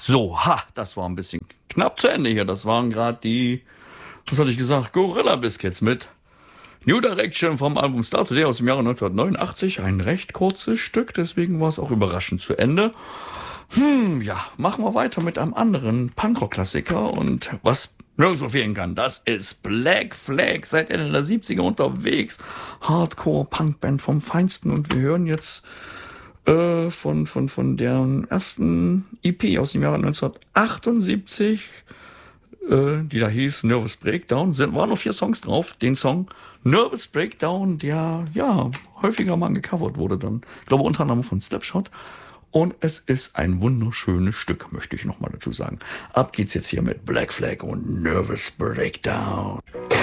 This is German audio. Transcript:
So, das war ein bisschen knapp zu Ende hier. Das waren gerade die, was hatte ich gesagt, Gorilla Biscuits mit New Direction vom Album Start Today aus dem Jahre 1989. Ein recht kurzes Stück, deswegen war es auch überraschend zu Ende. Machen wir weiter mit einem anderen Punkrock-Klassiker und was nirgendwo fehlen kann, das ist Black Flag, seit Ende der 70er unterwegs. Hardcore-Punkband vom Feinsten und wir hören jetzt von deren ersten EP aus dem Jahre 1978, die da hieß Nervous Breakdown, waren noch 4 Songs drauf. Den Song Nervous Breakdown, der häufiger mal gecovert wurde dann. Ich glaube unter anderem von Slapshot. Und es ist ein wunderschönes Stück, möchte ich nochmal dazu sagen. Ab geht's jetzt hier mit Black Flag und Nervous Breakdown.